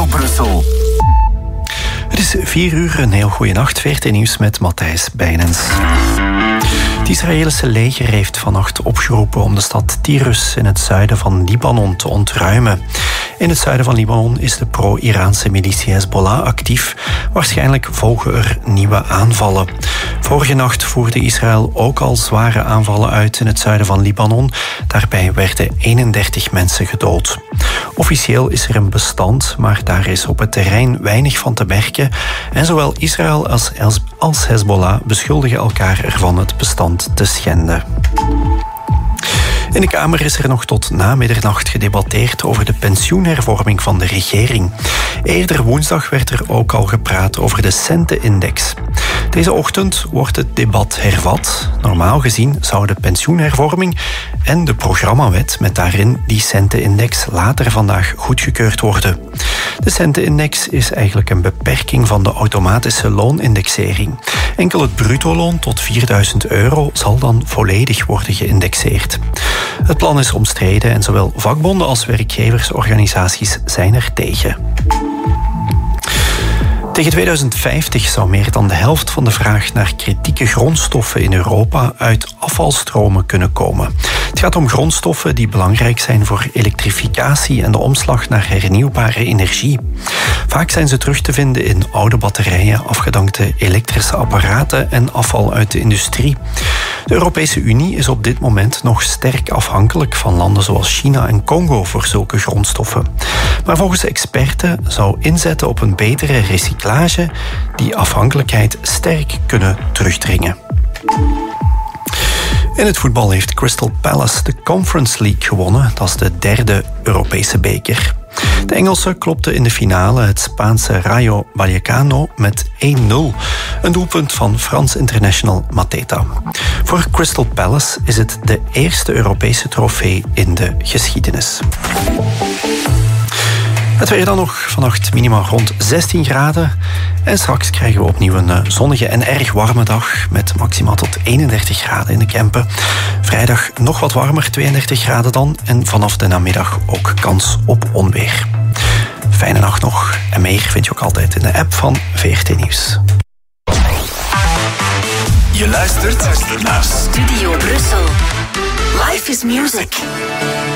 Brussel. Het is 4 uur, een heel goede nacht. VRT Nieuws met Matthijs Bijnens. Het Israëlische leger heeft vannacht opgeroepen om de stad Tyrus in het zuiden van Libanon te ontruimen. In het zuiden van Libanon is de pro-Iraanse militie Hezbollah actief. Waarschijnlijk volgen er nieuwe aanvallen. Vorige nacht voerde Israël ook al zware aanvallen uit in het zuiden van Libanon. Daarbij werden 31 mensen gedood. Officieel is er een bestand, maar daar is op het terrein weinig van te merken. En zowel Israël als Hezbollah beschuldigen elkaar ervan het bestand te schenden. In de Kamer is er nog tot na middernacht gedebatteerd over de pensioenhervorming van de regering. Eerder woensdag werd er ook al gepraat over de centenindex. Deze ochtend wordt het debat hervat. Normaal gezien zouden de pensioenhervorming en de programmawet met daarin die centenindex later vandaag goedgekeurd worden. De centenindex is eigenlijk een beperking van de automatische loonindexering. Enkel het bruto-loon tot €4.000 zal dan volledig worden geïndexeerd. Het plan is omstreden en zowel vakbonden als werkgeversorganisaties zijn er tegen. Tegen 2050 zou meer dan de helft van de vraag naar kritieke grondstoffen in Europa uit afvalstromen kunnen komen. Het gaat om grondstoffen die belangrijk zijn voor elektrificatie en de omslag naar hernieuwbare energie. Vaak zijn ze terug te vinden in oude batterijen, afgedankte elektrische apparaten en afval uit de industrie. De Europese Unie is op dit moment nog sterk afhankelijk van landen zoals China en Congo voor zulke grondstoffen. Maar volgens experten zou inzetten op een betere recyclage die afhankelijkheid sterk kunnen terugdringen. In het voetbal heeft Crystal Palace de Conference League gewonnen. Dat is de 3e Europese beker. De Engelsen klopten in de finale het Spaanse Rayo Vallecano met 1-0. Een doelpunt van Frans international Mateta. Voor Crystal Palace is het de eerste Europese trofee in de geschiedenis. Het weer dan nog vannacht minimaal rond 16 graden. En straks krijgen we opnieuw een zonnige en erg warme dag met maximaal tot 31 graden in de Kempen. Vrijdag nog wat warmer, 32 graden dan. En vanaf de namiddag ook kans op onweer. Fijne nacht nog. En meer vind je ook altijd in de app van VRT Nieuws. Je luistert naar Studio Brussel. Life is music.